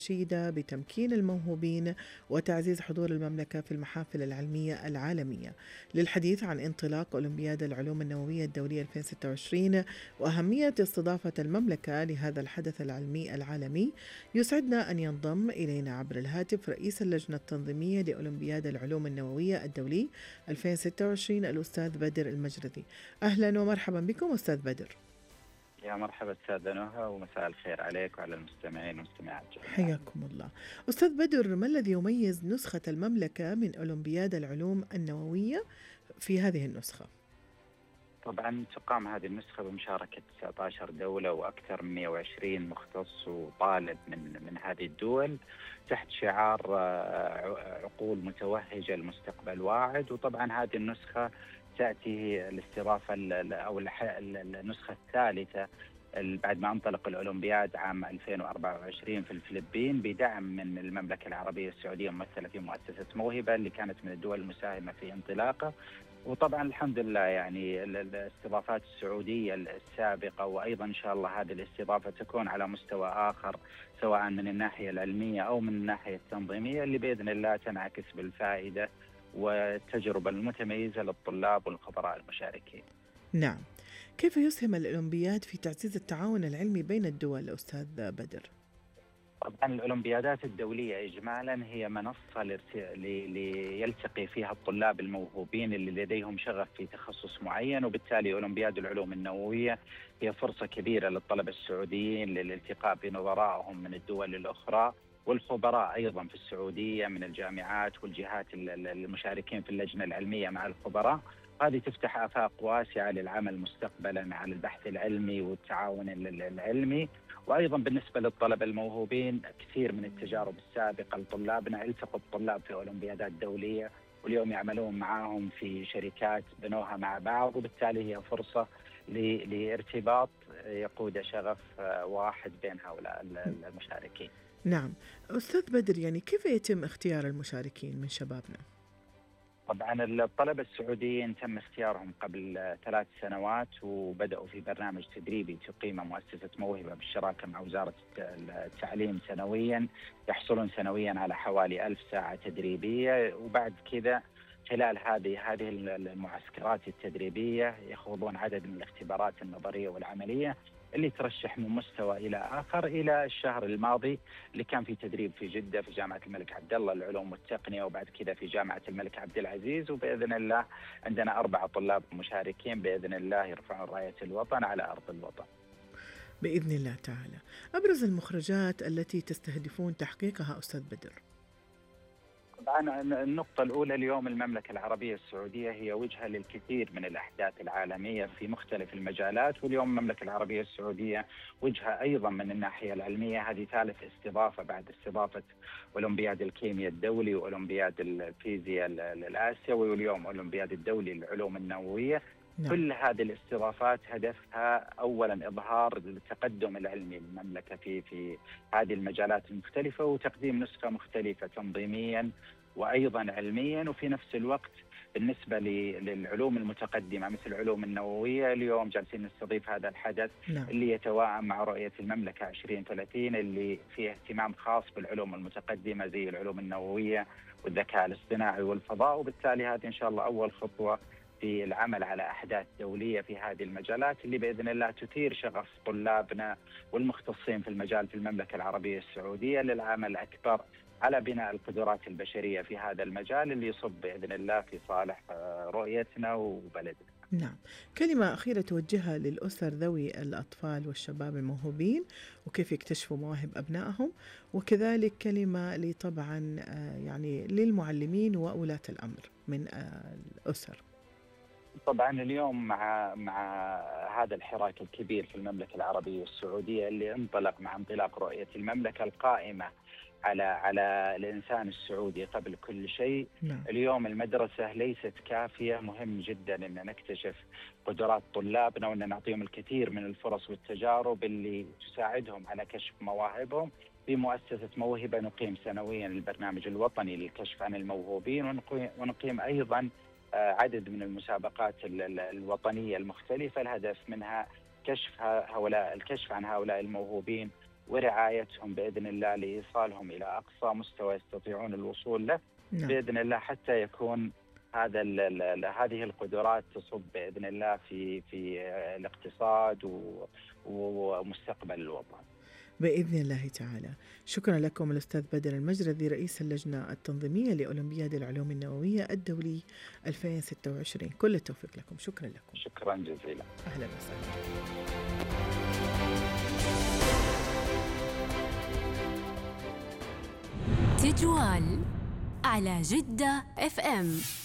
رشيدة بتمكين الموهوبين وتعزيز حضور المملكة في المحافل العلمية العالمية للحديث عن انطلاق أولمبياد العلوم النووية الدولية 2026 وأهمية استضافة المملكة لهذا الحدث العلمي العالمي. يسعدنا أن ينضم إلينا عبر الهاتف رئيس اللجنة التنظيمية لأولمبياد العلوم النووية الدولي 2026 الأستاذ بدر المجرذي. أهلا ومرحبا بكم أستاذ بدر. يا مرحبا أستاذة نهى، ومساء الخير عليك وعلى المستمعين والمستمعات جميعا. حياكم الله. أستاذ بدر، ما الذي يميز نسخة المملكة من أولمبياد العلوم النووية في هذه النسخة؟ طبعا تقام هذه النسخة بمشاركة 19 دولة وأكثر من 120 مختص وطالب من هذه الدول تحت شعار عقول متوهجة المستقبل واعد. وطبعا هذه النسخة تأتي الاستضافة أو النسخة الثالثة بعد ما انطلق الأولمبياد عام 2024 في الفلبين بدعم من المملكة العربية السعودية ممثلة في مؤسسة موهبة اللي كانت من الدول المساهمة في انطلاقه. وطبعا الحمد لله يعني الاستضافات السعودية السابقة وأيضا إن شاء الله هذه الاستضافة تكون على مستوى آخر سواء من الناحية العلمية أو من الناحية التنظيمية اللي بإذن الله تنعكس بالفائدة والتجربة المتميزة للطلاب والخبراء المشاركين. نعم، كيف يسهم الأولمبياد في تعزيز التعاون العلمي بين الدول أستاذ بدر؟ طبعا الأولمبيادات الدولية إجمالا هي منصة ليلتقي فيها الطلاب الموهوبين اللي لديهم شغف في تخصص معين، وبالتالي أولمبياد العلوم النووية هي فرصة كبيرة للطلبة السعوديين للالتقاء بنظرائهم من الدول الأخرى والخبراء أيضا في السعودية من الجامعات والجهات المشاركين في اللجنة العلمية مع الخبراء. هذه تفتح آفاق واسعة للعمل مستقبلا على البحث العلمي والتعاون العلمي. وأيضا بالنسبة للطلبة الموهوبين كثير من التجارب السابقة لطلابنا التقوا الطلاب في أولمبيادات دولية واليوم يعملون معهم في شركات بنوها مع بعض، وبالتالي هي فرصة لارتباط يقود شغف واحد بين هؤلاء المشاركين. نعم، أستاذ بدر، يعني كيف يتم اختيار المشاركين من شبابنا؟ طبعا الطلبة السعوديين تم اختيارهم قبل 3 سنوات وبدأوا في برنامج تدريبي تقيمه مؤسسة موهبة بالشراكة مع وزارة التعليم سنويا، يحصلون سنويا على حوالي 1000 ساعة تدريبية. وبعد كذا خلال هذه المعسكرات التدريبية يخوضون عدد من الاختبارات النظرية والعملية اللي ترشح من مستوى إلى آخر. إلى الشهر الماضي اللي كان في تدريب في جدة في جامعة الملك عبد الله للعلوم والتقنية، وبعد كذا في جامعة الملك عبد العزيز، وبإذن الله عندنا 4 طلاب مشاركين بإذن الله يرفعون راية الوطن على أرض الوطن بإذن الله تعالى. أبرز المخرجات التي تستهدفون تحقيقها أستاذ بدر؟ طبعا النقطة الأولى اليوم المملكة العربية السعودية هي وجهة للكثير من الأحداث العالمية في مختلف المجالات، واليوم المملكة العربية السعودية وجهة أيضا من الناحية العلمية. هذه ثالث استضافة بعد استضافة أولمبياد الكيمياء الدولي وأولمبياد الفيزياء الآسيوي واليوم أولمبياد الدولي للعلوم النووية. نعم. كل هذه الاستضافات هدفها أولا إظهار التقدم العلمي للمملكة في هذه المجالات المختلفة وتقديم نسخة مختلفة تنظيميا وأيضا علميا. وفي نفس الوقت بالنسبة للعلوم المتقدمة مثل العلوم النووية اليوم جالسين نستضيف هذا الحدث نعم. اللي يتواءم مع رؤية المملكة 2030 اللي فيه اهتمام خاص بالعلوم المتقدمة زي العلوم النووية والذكاء الاصطناعي والفضاء. وبالتالي هذه إن شاء الله أول خطوة في العمل على أحداث دولية في هذه المجالات اللي بإذن الله تثير شغف طلابنا والمختصين في المجال في المملكة العربية السعودية للعمل أكثر على بناء القدرات البشرية في هذا المجال اللي يصب بإذن الله في صالح رؤيتنا وبلدنا. نعم، كلمة أخيرة توجهها للأسر ذوي الأطفال والشباب الموهوبين وكيف يكتشفوا مواهب أبنائهم، وكذلك كلمة طبعا يعني للمعلمين وأولاة الأمر من الأسر. طبعا اليوم مع هذا الحراك الكبير في المملكة العربية السعودية اللي انطلق مع انطلاق رؤية المملكة القائمة على الإنسان السعودي قبل كل شيء. نعم. اليوم المدرسة ليست كافية، مهم جدا أن نكتشف قدرات طلابنا وأن نعطيهم الكثير من الفرص والتجارب اللي تساعدهم على كشف مواهبهم. في مؤسسة موهبة نقيم سنويا البرنامج الوطني للكشف عن الموهوبين، ونقيم أيضا عدد من المسابقات الوطنية المختلفة الهدف منها الكشف عن هؤلاء الموهوبين ورعايتهم بإذن الله لإيصالهم إلى أقصى مستوى يستطيعون الوصول له بإذن الله، حتى يكون هذه القدرات تصب بإذن الله في الاقتصاد ومستقبل الوطن بإذن الله تعالى. شكرا لكم الأستاذ بدر المجرذي، رئيس اللجنة التنظيمية لأولمبياد العلوم النووية الدولي 2026. كل التوفيق لكم. شكرا لكم. شكرا جزيلا. أهلا وسهلا. تجوال على جدة FM.